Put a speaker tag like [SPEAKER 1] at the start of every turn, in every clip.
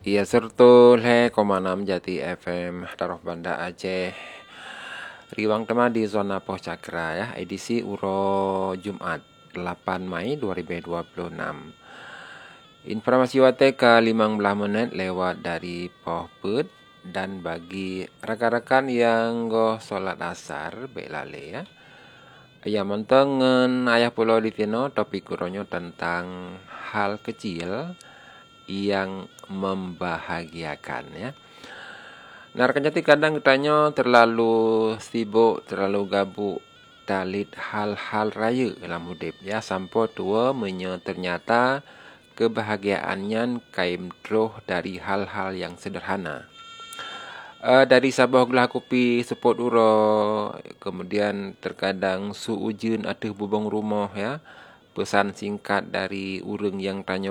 [SPEAKER 1] Iya sertul he Komanam Jati FM Taruh Banda Aceh. Riwang tema di zona Poh Cakra ya, edisi Uro Jumat 8 Mei 2026. Informasi wate ke 15 menit lewat dari Poh Put. Dan bagi rakan-rakan yang go solat asar baik lale ya. Ayah mentengen ayah pulau di tino topik kuronyo tentang hal kecil yang membahagiakan ya. Nah, rekan kadang kitanya terlalu sibuk, terlalu gabuk dalit hal-hal raya dalam hidup ya, sampai tua ternyata kebahagiaannya kaim droh dari hal-hal yang sederhana. Dari sabah gelah kopi sepot uro, kemudian terkadang suujun atau bubong rumah ya, pesan singkat dari urang yang tanya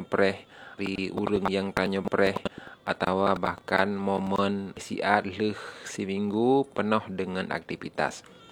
[SPEAKER 1] preh, atau bahkan momen siat leh seminggu penuh dengan aktivitas.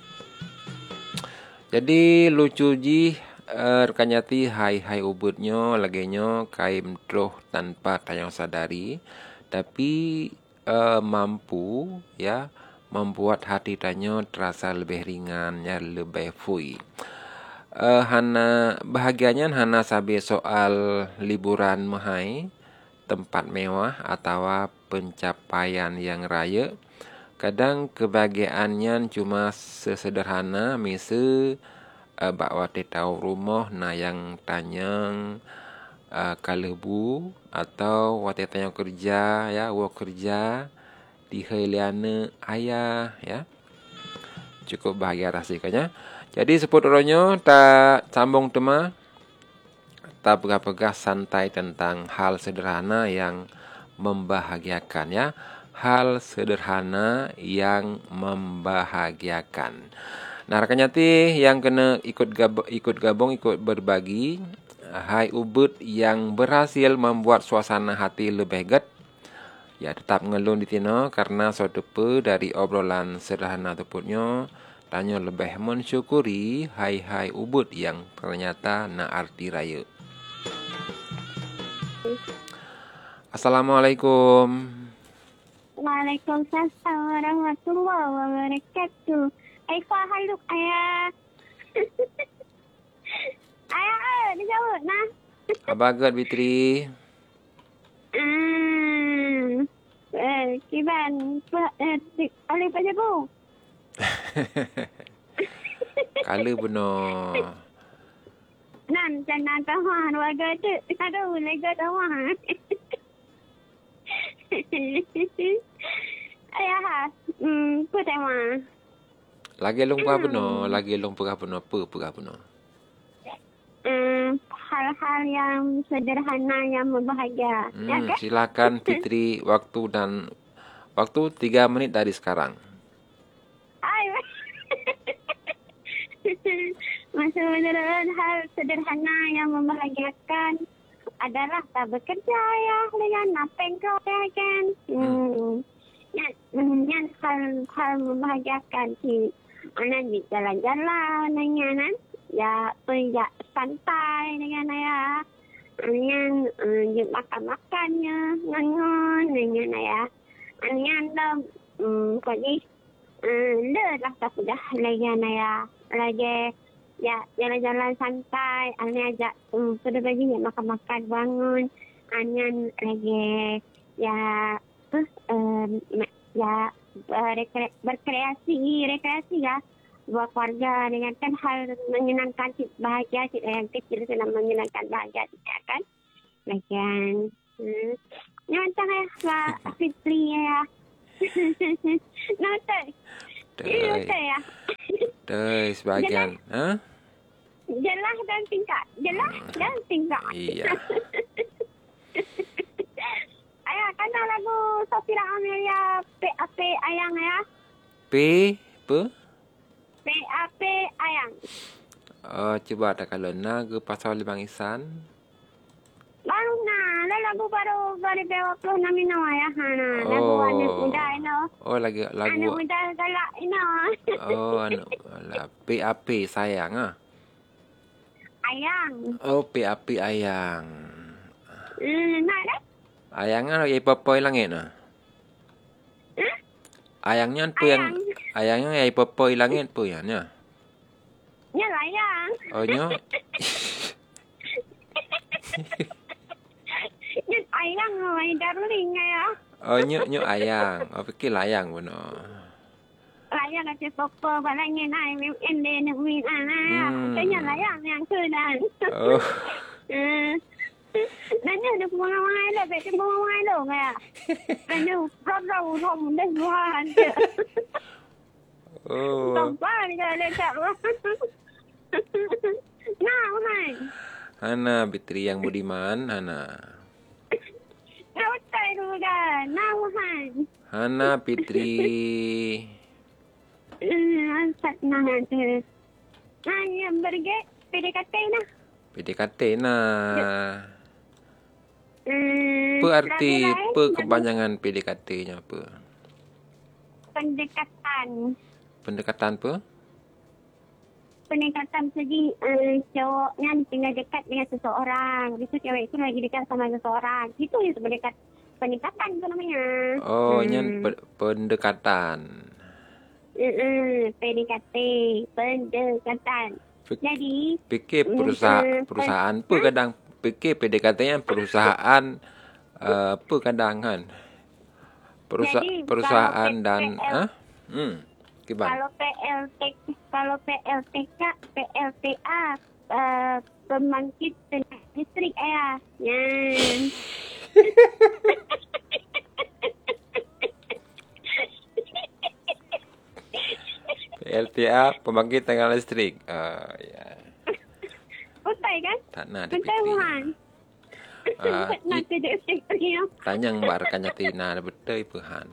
[SPEAKER 1] Jadi lucu ji rekan nyati hai ubutnya laginya kaim droh tanpa tayang sadari, tapi mampu ya membuat hati tanya terasa lebih ringan ya, lebih fui. Hana bahagianya hana sabi soal liburan mahai, tempat mewah atau pencapaian yang raya. Kadang kebahagiaannya cuma sesederhana misal bawa tahu rumah na yang tanyang kalebu, atau wate tanya kerja ya, kerja di heliana ayah ya. Cukup bahagia rasanya. Jadi seput oronyo tak sambung tema, tak pegah-pegah santai tentang hal sederhana yang membahagiakan ya. Hal sederhana yang membahagiakan. Nah, rekan nyati yang kena ikut gabung, ikut berbagi, hai ubud yang berhasil membuat suasana hati lebih get. Ya, tetap ngelun di tino karena sodepe dari obrolan sederhana teputnya tanya lebih mensyukuri hai ubud yang ternyata na arti raya. Assalamualaikum.
[SPEAKER 2] Waalaikumsalam warahmatullahi wabarakatuh. Haluk ayah. Ayah, dijawab nah.
[SPEAKER 1] Abagat Bitri.
[SPEAKER 2] Kiban oleh pajabu.
[SPEAKER 1] Kala benar.
[SPEAKER 2] Nan jangan tahan warga tu. Aduh, lega tahan. Ayah, pertama.
[SPEAKER 1] Lagi lumpah benar, pegah benar.
[SPEAKER 2] Hal-hal yang sederhana yang membahagia. Ya, okay?
[SPEAKER 1] Silakan Fitri, waktu 3 menit dari sekarang.
[SPEAKER 2] Maksudnya hal sederhana yang membahagiakan adalah tak bekerja ya dengan apa yang kau kan. Yang hal membahagiakan si anak di jalan-jalan dengan ya pergi santai dengan ayah, dengan makan-makannya ngangon dengan ayah, dengan pergi dah tak sudah lagi ayah lagi ya jalan-jalan santai, ane ajak sudah bagi ya makan-makan bangun, ane lagi ya rekreasi ya buat keluarga dengan kan hal menyenangkan, bahagia yang kecil sedang menyenangkan bahagia kan lagian nyantang ya Pak Fitri ya nonton ya
[SPEAKER 1] sebagian
[SPEAKER 2] jelas dan tingkat
[SPEAKER 1] iya.
[SPEAKER 2] Ayah kana lagu Sofira Amelia PAP Ayang ya PAP Ayang.
[SPEAKER 1] Coba tak kalau ke pasal Bang Isan.
[SPEAKER 2] Baru lagu baru 2026 ini ya hana. Lagu anak muda ini.
[SPEAKER 1] Lagu
[SPEAKER 2] anak muda galak ini.
[SPEAKER 1] PAP sayang
[SPEAKER 2] Ayang.
[SPEAKER 1] PAP Ayang.
[SPEAKER 2] Nak dah?
[SPEAKER 1] Ayangnya ai popoi langit nah. Ayangnya apa yang ayangnya ai popoi langit apa ya nya?
[SPEAKER 2] Nya layang.
[SPEAKER 1] Oh nyo.
[SPEAKER 2] Nya ayang ai darling ya.
[SPEAKER 1] Oh nyo ayang. Oh fikir layang benar.
[SPEAKER 2] Layang ada popo balangnya nai ende nak win ana. Kayaknya layang yang kedan.
[SPEAKER 1] Oh.
[SPEAKER 2] Nanya được ngoài là về cái ngoài đâu nghe. Nanya rất đâu không đến ngoài.
[SPEAKER 1] Oh.
[SPEAKER 2] Tổng ba đi lên chợ luôn. Nào này.
[SPEAKER 1] Hana Fitri yang budiman, Hana.
[SPEAKER 2] Nào tay rồi kìa, nào này.
[SPEAKER 1] Hana Fitri.
[SPEAKER 2] Sat nangan tu. Nanya berge PDKT nah.
[SPEAKER 1] PDKT nah. Apa arti, apa kepanjangan PDKT-nya apa?
[SPEAKER 2] Pendekatan.
[SPEAKER 1] Pendekatan apa?
[SPEAKER 2] Pendekatan segi cowoknya tinggal dekat dengan seseorang. Habis itu cewek itu lagi dekat sama seseorang. Itu yang pendekatan itu namanya.
[SPEAKER 1] Oh, yang pendekatan.
[SPEAKER 2] PDKT, pendekatan. Jadi
[SPEAKER 1] fikir perusahaan apa kadang fikir PDKT-nya perusahaan apa kadang kan perusahaan dan
[SPEAKER 2] kalau PLTA pembangkit tenaga listrik ya.
[SPEAKER 1] PLTA pembangkit tenaga listrik. Ya.
[SPEAKER 2] Betul kan?
[SPEAKER 1] Tak nak
[SPEAKER 2] betul kan?
[SPEAKER 1] Tanya mbak rekannya Tina betul Tuhan.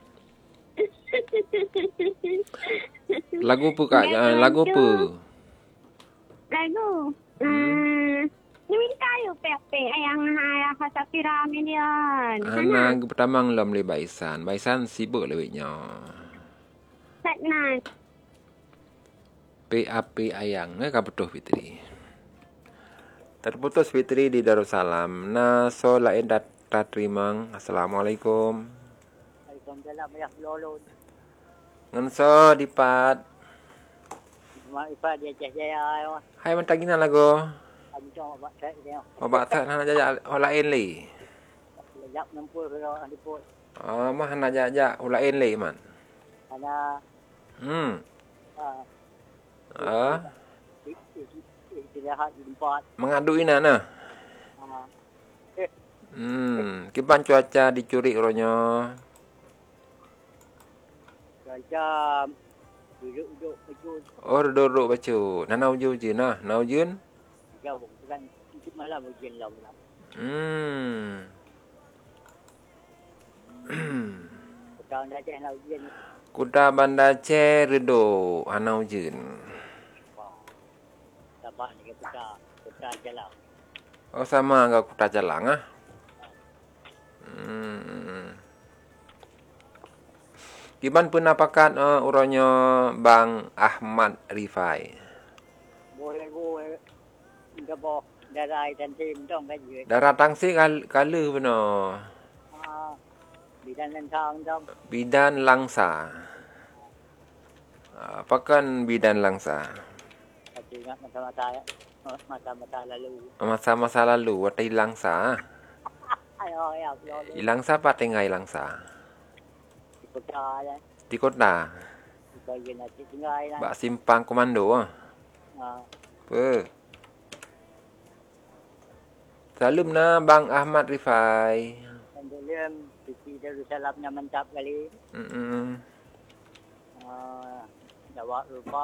[SPEAKER 1] Lagu apa kak? Lagu apa?
[SPEAKER 2] Lagu. Ini kayu pepe yang hasa piramidon.
[SPEAKER 1] Anak pertama ngelam le Baisan. Baisan sibuk lewitnya.
[SPEAKER 2] Satnan.
[SPEAKER 1] PAP ayang kah betul Fitri. Terputus Fitri di Darussalam. Nah, so lain data terima. Assalamualaikum.
[SPEAKER 3] Waalaikumsalam ya lolon.
[SPEAKER 1] Ngenso dipat.
[SPEAKER 3] Mak ipa dia jaya.
[SPEAKER 1] Hai mentagina lagu.
[SPEAKER 3] Am cong bak tak dia.
[SPEAKER 1] Obak tak nak jajak lain li.
[SPEAKER 3] Lejak nempur kalau diput.
[SPEAKER 1] Mah nak jajak lain li man.
[SPEAKER 3] Ana istirahat di tempat.
[SPEAKER 1] Mengadu ina nah. Kipan cuaca dicuri uronyo.
[SPEAKER 3] Cuaca duduk baju.
[SPEAKER 1] Oh duduk baca. Nanau je je nah. Nau jun.
[SPEAKER 3] Jauh kan malam hujan lah. Tahun dah jangan hujan.
[SPEAKER 1] Kuda Banda Aceh redo anau jun.
[SPEAKER 3] Sabak ni kuda jalan.
[SPEAKER 1] Oh sama enggak kuda jalang ah. Gimana penampakan uronyo Bang Ahmad Rifai?
[SPEAKER 3] Boleh gabok darai dan tim dong kan je.
[SPEAKER 1] Darah tangsi kala benar.
[SPEAKER 3] Bidan lentang dong.
[SPEAKER 1] Bidan langsa. Apakan bidan langsa?
[SPEAKER 3] Saya ingat masa-masa lalu.
[SPEAKER 1] Masa-masa lalu watai langsa.
[SPEAKER 3] Ayo ya.
[SPEAKER 1] Langsa apa tengai langsa?
[SPEAKER 3] Kota ya.
[SPEAKER 1] Di kota.
[SPEAKER 3] Bagian nanti tinggal lah.
[SPEAKER 1] Bak simpang komando ah. Apa? Salam na Bang Ahmad Rifai.
[SPEAKER 3] Dalam Siti Darussalamnya mantap kali.
[SPEAKER 1] Mm-mm.
[SPEAKER 3] Jawab lupa.